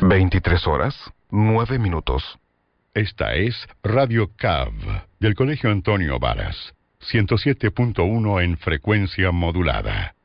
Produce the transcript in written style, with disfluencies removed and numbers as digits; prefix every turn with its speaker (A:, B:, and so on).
A: 23 horas, 9 minutos.
B: Esta es Radio CAV, del Colegio Antonio Varas, 107.1 en frecuencia modulada.